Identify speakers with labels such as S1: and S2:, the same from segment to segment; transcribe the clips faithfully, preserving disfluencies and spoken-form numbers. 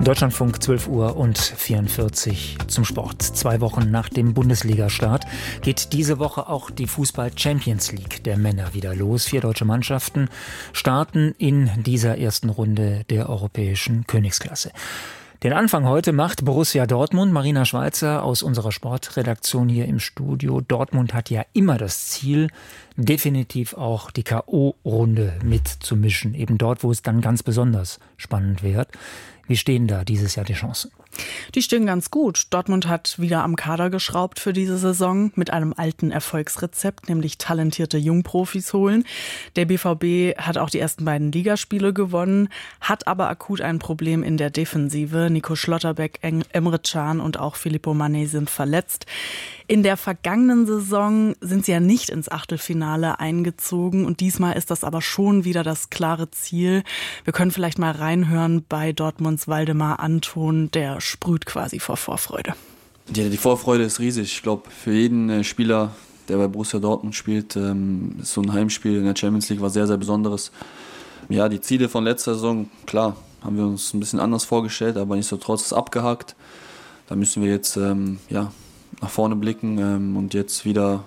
S1: Deutschlandfunk zwölf Uhr und vierundvierzig zum Sport. Zwei Wochen nach dem Bundesliga-Start geht diese Woche auch die Fußball-Champions League der Männer wieder los. Vier deutsche Mannschaften starten in dieser ersten Runde der europäischen Königsklasse. Den Anfang heute macht Borussia Dortmund. Marina Schweizer aus unserer Sportredaktion hier im Studio. Dortmund hat ja immer das Ziel, definitiv auch die K O-Runde mitzumischen. Eben dort, wo es dann ganz besonders spannend wird. Wie stehen da dieses Jahr die Chancen?
S2: Die stehen ganz gut. Dortmund hat wieder am Kader geschraubt für diese Saison mit einem alten Erfolgsrezept, nämlich talentierte Jungprofis holen. Der B V B hat auch die ersten beiden Ligaspiele gewonnen, hat aber akut ein Problem in der Defensive. Nico Schlotterbeck, Emre Can und auch Filippo Mané sind verletzt. In der vergangenen Saison sind sie ja nicht ins Achtelfinale eingezogen und diesmal ist das aber schon wieder das klare Ziel. Wir können vielleicht mal reinhören bei Dortmunds Waldemar Anton, der sprüht quasi vor Vorfreude.
S3: Ja, die Vorfreude ist riesig. Ich glaube, für jeden Spieler, der bei Borussia Dortmund spielt, ist so ein Heimspiel in der Champions League was sehr, sehr Besonderes. Ja, die Ziele von letzter Saison, klar, haben wir uns ein bisschen anders vorgestellt, aber nichtsdestotrotz ist abgehakt. Da müssen wir jetzt ähm, ja, nach vorne blicken ähm, und jetzt wieder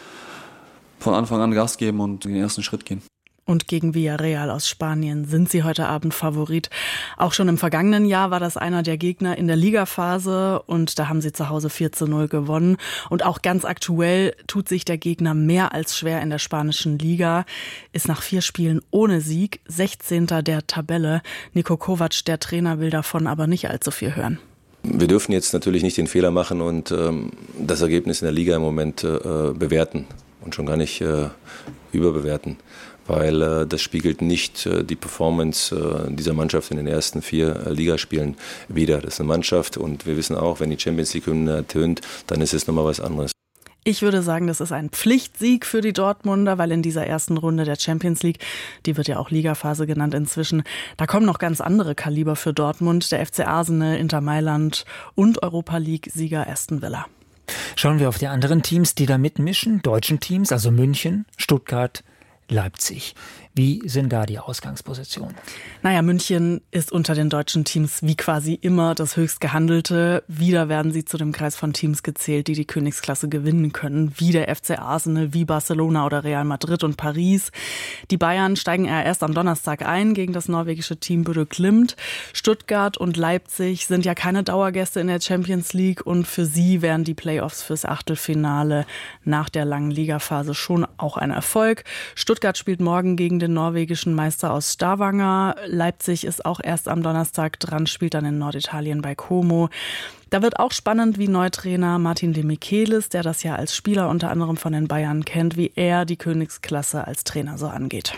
S3: von Anfang an Gas geben und den ersten Schritt gehen.
S2: Und gegen Villarreal aus Spanien sind sie heute Abend Favorit. Auch schon im vergangenen Jahr war das einer der Gegner in der Ligaphase und da haben sie zu Hause vier zu null gewonnen. Und auch ganz aktuell tut sich der Gegner mehr als schwer in der spanischen Liga, ist nach vier Spielen ohne Sieg sechzehnter der Tabelle. Niko Kovac, der Trainer, will davon aber nicht allzu viel hören.
S4: Wir dürfen jetzt natürlich nicht den Fehler machen und ähm, das Ergebnis in der Liga im Moment äh, bewerten und schon gar nicht äh, überbewerten, weil äh, das spiegelt nicht äh, die Performance äh, dieser Mannschaft in den ersten vier äh, Ligaspielen wider. Das ist eine Mannschaft und wir wissen auch, wenn die Champions League-Hymne ertönt, dann ist es nochmal was anderes.
S2: Ich würde sagen, das ist ein Pflichtsieg für die Dortmunder, weil in dieser ersten Runde der Champions League, die wird ja auch Ligaphase genannt inzwischen, da kommen noch ganz andere Kaliber für Dortmund, der F C Arsenal, Inter Mailand und Europa League-Sieger Aston Villa.
S1: Schauen wir auf die anderen Teams, die da mitmischen, deutschen Teams, also München, Stuttgart, Leipzig. Wie sind da die Ausgangspositionen?
S2: Naja, München ist unter den deutschen Teams wie quasi immer das höchst gehandelte. Wieder werden sie zu dem Kreis von Teams gezählt, die die Königsklasse gewinnen können. Wie der F C Arsenal, wie Barcelona oder Real Madrid und Paris. Die Bayern steigen ja erst am Donnerstag ein gegen das norwegische Team Bodø Glimt. Stuttgart und Leipzig sind ja keine Dauergäste in der Champions League und für sie wären die Playoffs fürs Achtelfinale nach der langen Ligaphase schon auch ein Erfolg. Stuttgart spielt morgen gegen den norwegischen Meister aus Stavanger. Leipzig ist auch erst am Donnerstag dran, spielt dann in Norditalien bei Como. Da wird auch spannend, wie Neutrainer Martin de Michelis, der das ja als Spieler unter anderem von den Bayern kennt, wie er die Königsklasse als Trainer so angeht.